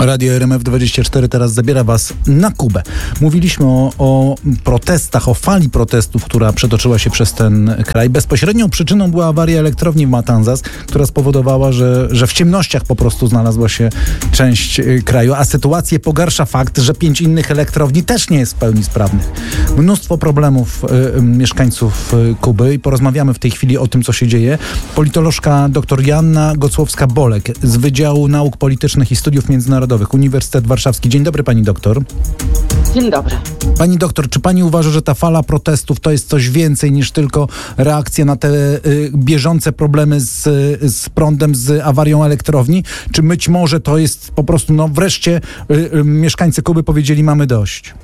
Radio RMF24 teraz zabiera was na Kubę. Mówiliśmy o protestach, o fali protestów, która przetoczyła się przez ten kraj. Bezpośrednią przyczyną była awaria elektrowni w Matanzas, która spowodowała, że w ciemnościach po prostu znalazła się część kraju, a sytuację pogarsza fakt, że 5 innych elektrowni też nie jest w pełni sprawnych. Mnóstwo problemów mieszkańców Kuby i porozmawiamy w tej chwili o tym, co się dzieje. Politolożka dr Joanna Gocłowska-Bolek z Wydziału Nauk Politycznych i Studiów Międzynarodowych, Uniwersytet Warszawski. Dzień dobry, pani doktor. Dzień dobry. Pani doktor, czy pani uważa, że ta fala protestów to jest coś więcej niż tylko reakcja na te bieżące problemy z prądem, z awarią elektrowni? Czy być może to jest po prostu, wreszcie mieszkańcy Kuby powiedzieli, mamy dość?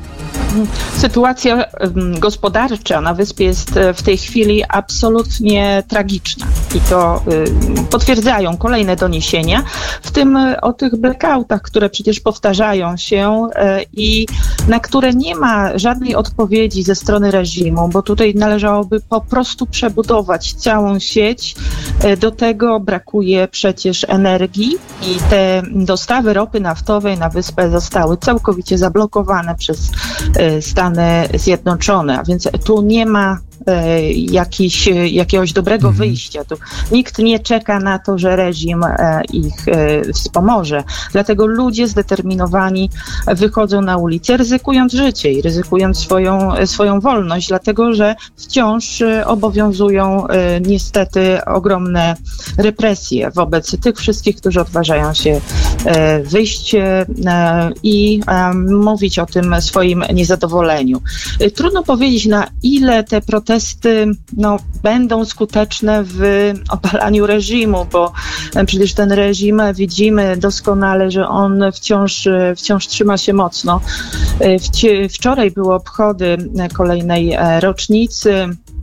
Sytuacja gospodarcza na wyspie jest w tej chwili absolutnie tragiczna i to potwierdzają kolejne doniesienia, w tym o tych blackoutach, które przecież powtarzają się i na które nie ma żadnej odpowiedzi ze strony reżimu, bo tutaj należałoby po prostu przebudować całą sieć. Do tego brakuje przecież energii i te dostawy ropy naftowej na wyspę zostały całkowicie zablokowane przez Stany Zjednoczone, a więc tu nie ma jakiegoś dobrego wyjścia. Tu nikt nie czeka na to, że reżim ich wspomoże. Dlatego ludzie zdeterminowani wychodzą na ulicę, ryzykując życie i ryzykując swoją wolność, dlatego że wciąż obowiązują niestety ogromne represje wobec tych wszystkich, którzy odważają się wyjść i mówić o tym swoim niezadowoleniu. Trudno powiedzieć, na ile te protesty będą skuteczne w obalaniu reżimu, bo przecież ten reżim widzimy doskonale, że on wciąż trzyma się mocno. Wczoraj były obchody kolejnej rocznicy,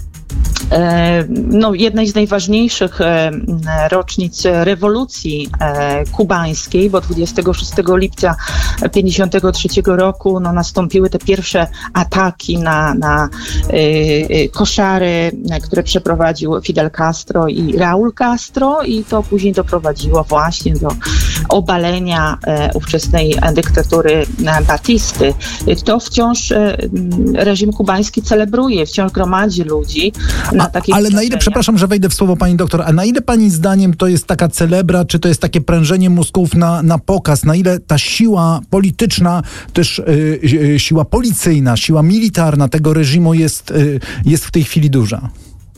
jednej z najważniejszych rocznic rewolucji kubańskiej, bo 26 lipca 1953 roku nastąpiły te pierwsze ataki na koszary, które przeprowadził Fidel Castro i Raúl Castro, i to później doprowadziło właśnie do obalenia ówczesnej dyktatury Batisty. To wciąż reżim kubański celebruje, wciąż gromadzi ludzi. Ale na ile, przepraszam, że wejdę w słowo, pani doktor, a na ile pani zdaniem to jest taka celebra, czy to jest takie prężenie mózgów na pokaz, na ile ta siła polityczna, też siła policyjna, siła militarna tego reżimu jest w tej chwili duża?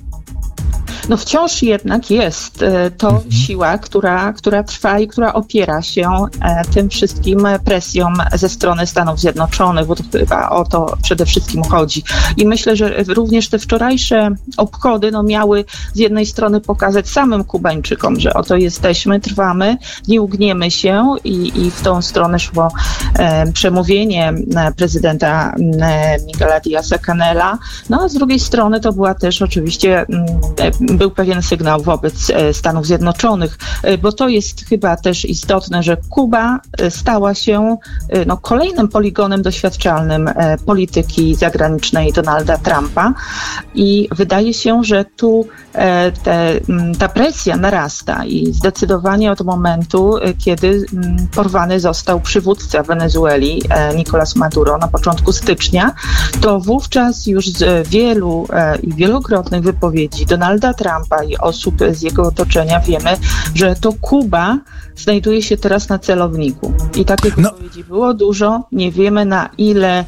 Wciąż jednak jest to siła, która trwa i która opiera się tym wszystkim presjom ze strony Stanów Zjednoczonych, bo to chyba o to przede wszystkim chodzi. I myślę, że również te wczorajsze obchody miały z jednej strony pokazać samym Kubańczykom, że oto jesteśmy, trwamy, nie ugniemy się, i w tą stronę szło przemówienie prezydenta Miguela Díaza-Canela. A z drugiej strony to była też oczywiście był pewien sygnał wobec Stanów Zjednoczonych, bo to jest chyba też istotne, że Kuba stała się kolejnym poligonem doświadczalnym polityki zagranicznej Donalda Trumpa i wydaje się, że tu ta presja narasta i zdecydowanie od momentu, kiedy porwany został przywódca Wenezueli, Nicolás Maduro, na początku stycznia, to wówczas już z wielu i wielokrotnych wypowiedzi Donalda Trumpa i osób z jego otoczenia wiemy, że to Kuba znajduje się teraz na celowniku. I takich wypowiedzi było dużo. Nie wiemy, na ile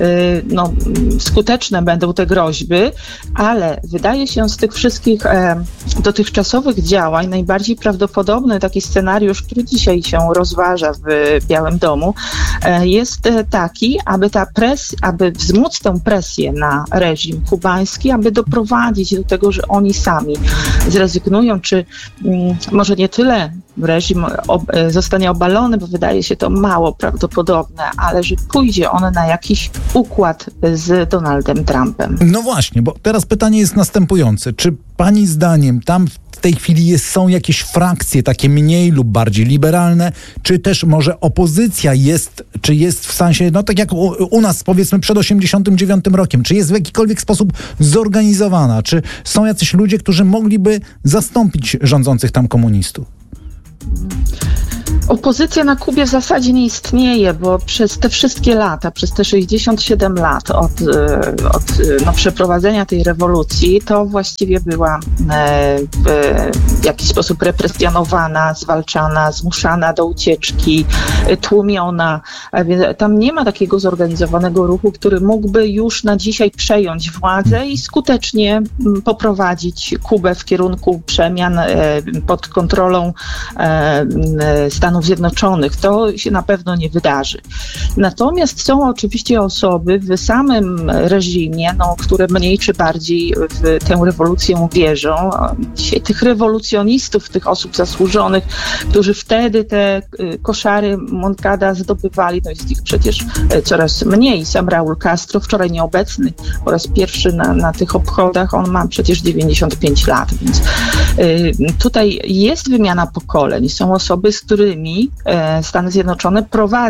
skuteczne będą te groźby, ale wydaje się z tych wszystkich dotychczasowych działań najbardziej prawdopodobny taki scenariusz, który dzisiaj się rozważa w Białym Domu, jest taki, aby wzmóc tę presję na reżim kubański, aby doprowadzić do tego, że oni sami zrezygnują, czy może nie tyle reżim zostanie obalony, bo wydaje się to mało prawdopodobne, ale że pójdzie on na jakiś układ z Donaldem Trumpem. No właśnie, bo teraz pytanie jest następujące. Czy pani zdaniem tam w tej chwili są jakieś frakcje takie mniej lub bardziej liberalne, czy też może opozycja jest w sensie, tak jak u nas powiedzmy przed 89 rokiem, czy jest w jakikolwiek sposób zorganizowana, czy są jacyś ludzie, którzy mogliby zastąpić rządzących tam komunistów? Opozycja na Kubie w zasadzie nie istnieje, bo przez te wszystkie lata, przez te 67 lat od przeprowadzenia tej rewolucji, to właściwie była w jakiś sposób represjonowana, zwalczana, zmuszana do ucieczki, tłumiona. Tam nie ma takiego zorganizowanego ruchu, który mógłby już na dzisiaj przejąć władzę i skutecznie poprowadzić Kubę w kierunku przemian pod kontrolą Stanów Zjednoczonych. To się na pewno nie wydarzy. Natomiast są oczywiście osoby w samym reżimie, które mniej czy bardziej w tę rewolucję wierzą. Dzisiaj tych rewolucjonistów, tych osób zasłużonych, którzy wtedy te koszary Moncada zdobywali, to jest ich przecież coraz mniej. Sam Raúl Castro, wczoraj nieobecny, po raz pierwszy na tych obchodach, on ma przecież 95 lat, więc tutaj jest wymiana pokoleń. Są osoby, z którymi Stany Zjednoczone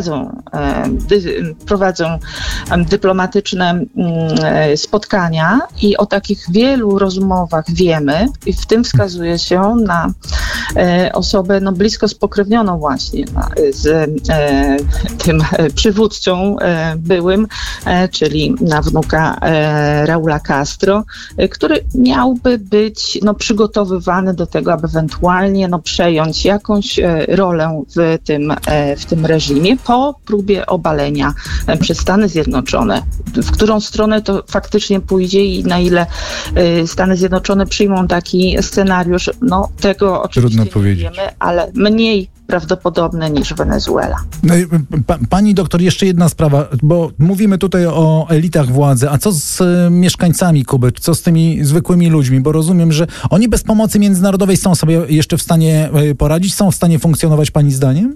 prowadzą dyplomatyczne spotkania i o takich wielu rozmowach wiemy i w tym wskazuje się na osobę blisko spokrewnioną właśnie z tym przywódcą byłym, czyli na wnuka Raúla Castro, który miałby być przygotowywany do tego, aby ewentualnie przejąć jakąś rolę w tym reżimie po próbie obalenia przez Stany Zjednoczone. W którą stronę to faktycznie pójdzie i na ile Stany Zjednoczone przyjmą taki scenariusz, tego oczywiście nie wiemy, ale mniej prawdopodobne niż Wenezuela. Pani doktor, jeszcze jedna sprawa, bo mówimy tutaj o elitach władzy, a co z mieszkańcami Kuby, co z tymi zwykłymi ludźmi, bo rozumiem, że oni bez pomocy międzynarodowej są sobie jeszcze w stanie poradzić, są w stanie funkcjonować pani zdaniem?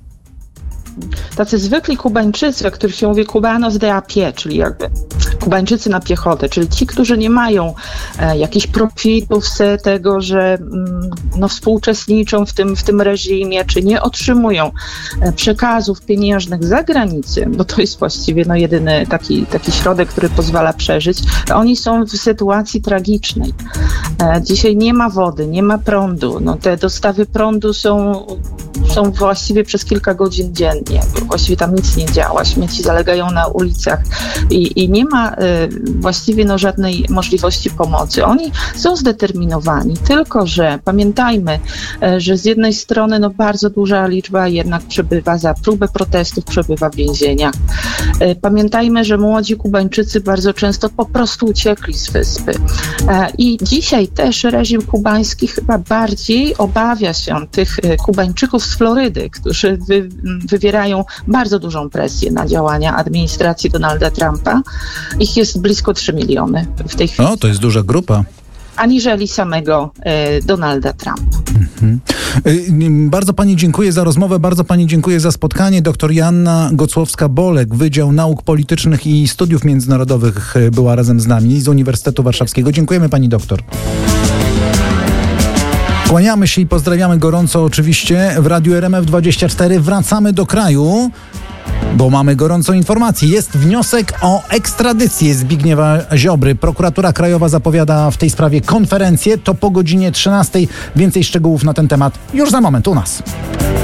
Tacy zwykli Kubańczycy, o których się mówi Cubanos de a pie, czyli jakby Kubańczycy na piechotę, czyli ci, którzy nie mają jakichś profitów z tego, że współuczestniczą w tym reżimie, czy nie otrzymują przekazów pieniężnych z zagranicy, bo to jest właściwie jedyny taki środek, który pozwala przeżyć. Oni są w sytuacji tragicznej. Dzisiaj nie ma wody, nie ma prądu. Te dostawy prądu są właściwie przez kilka godzin dziennie. Właściwie tam nic nie działa. Śmieci zalegają na ulicach i nie ma właściwie żadnej możliwości pomocy. Oni są zdeterminowani, tylko że pamiętajmy, że z jednej strony bardzo duża liczba jednak przebywa za próbę protestów, przebywa w więzieniach. Pamiętajmy, że młodzi Kubańczycy bardzo często po prostu uciekli z wyspy. I dzisiaj też reżim kubański chyba bardziej obawia się tych Kubańczyków z Florydy, którzy wywierają bardzo dużą presję na działania administracji Donalda Trumpa. Ich jest blisko 3 miliony w tej chwili. To jest duża grupa. Aniżeli samego Donalda Trumpa. Bardzo pani dziękuję za rozmowę, bardzo pani dziękuję za spotkanie. Doktor Joanna Gocłowska-Bolek, Wydział Nauk Politycznych i Studiów Międzynarodowych była razem z nami z Uniwersytetu Warszawskiego. Dziękujemy pani doktor. Kłaniamy się i pozdrawiamy gorąco oczywiście. W Radiu RMF24 wracamy do kraju, bo mamy gorącą informację. Jest wniosek o ekstradycję Zbigniewa Ziobry. Prokuratura Krajowa zapowiada w tej sprawie konferencję. To po godzinie 13. Więcej szczegółów na ten temat już za moment u nas.